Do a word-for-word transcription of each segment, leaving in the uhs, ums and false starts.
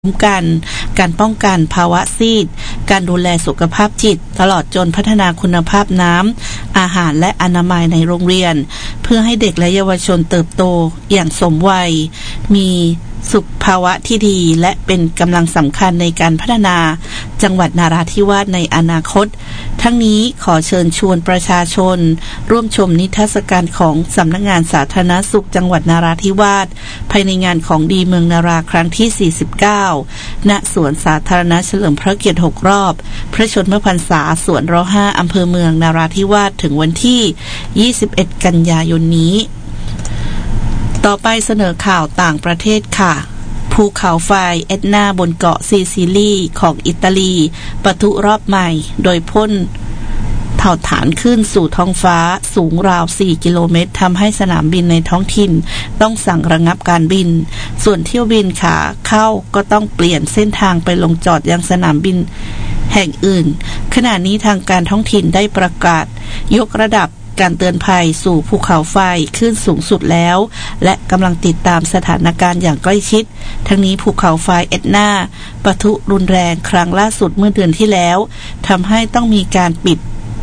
คุ้มกันการป้องกันภาวะซีดการดูแลสุขภาพจิตตลอดจนพัฒนาคุณภาพน้ำอาหารและอนามัยในโรงเรียนเพื่อให้เด็กและเยาวชนเติบโตอย่างสมวัยมีสุขภาวะที่ดีและเป็นกำลังสำคัญในการพัฒนาจังหวัดนราธิวาสในอนาคตทั้งนี้ขอเชิญชวนประชาชนร่วมชมนิทรรศการของสำนักงานสาธารณสุขจังหวัดนราธิวาสภายในงานของดีเมืองนาราครั้งที่สี่สิบเก้าณสวนสาธารณะเฉลิมพระเกียรติหกรอบพระชนมพรรษาสวนรห้าอำเภอเมืองนราธิวาสถึงวันที่ยี่สิบเอ็ดกันยายนนี้ต่อไปเสนอข่าวต่างประเทศค่ะภูเขาไฟเอ็ดนาบนเกาะซิซิลีของอิตาลีปะทุรอบใหม่โดยพ่นเถ่าฐานขึ้นสู่ท้องฟ้าสูงราวสี่กิโลเมตรทำให้สนามบินในท้องถิ่นต้องสั่งระงับการบินส่วนเที่ยวบินขาเข้าก็ต้องเปลี่ยนเส้นทางไปลงจอดยังสนามบินแห่งอื่นขณะนี้ทางการท้องถิ่นได้ประกาศยกระดับการเตือนภัยสู่ภูเขาไฟขึ้นสูงสุดแล้วและกำลังติดตามสถานการณ์อย่างใกล้ชิดทั้งนี้ภูเขาไฟเอ็ดนาปะทุรุนแรงครั้งล่าสุดเมื่อเดือนที่แล้วทำให้ต้องมีการปิด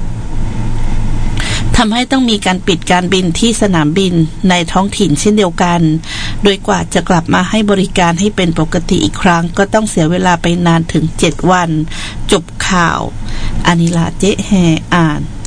ทำให้ต้องมีการปิดการบินที่สนามบินในท้องถิ่นเช่นเดียวกันโดยกว่าจะกลับมาให้บริการให้เป็นปกติอีกครั้งก็ต้องเสียเวลาไปนานถึงเจ็ดวันจบข่าวอานิลาเจ๊แฮอ่าน